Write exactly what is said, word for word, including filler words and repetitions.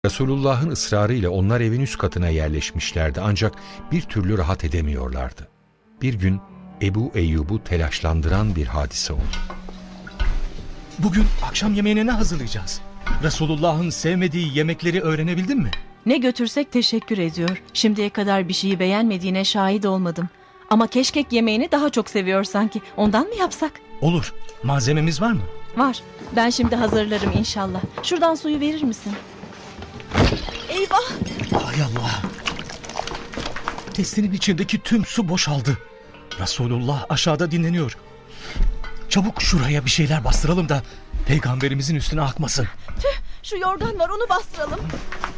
Resulullah'ın ısrarıyla onlar evin üst katına yerleşmişlerdi ancak bir türlü rahat edemiyorlardı. Bir gün Ebu Eyyub'u telaşlandıran bir hadise oldu. Bugün akşam yemeğine ne hazırlayacağız? Resulullah'ın sevmediği yemekleri öğrenebildin mi? Ne götürsek teşekkür ediyor. Şimdiye kadar bir şeyi beğenmediğine şahit olmadım. Ama keşkek yemeğini daha çok seviyor sanki. Ondan mı yapsak? Olur. Malzememiz var mı? Var. Ben şimdi hazırlarım inşallah. Şuradan suyu verir misin? Eyvah! Ay Allah! Testinin içindeki tüm su boşaldı. Resulullah aşağıda dinleniyor. Çabuk şuraya bir şeyler bastıralım da Peygamberimizin üstüne akmasın. Tüh! Şu yorgan var, onu bastıralım.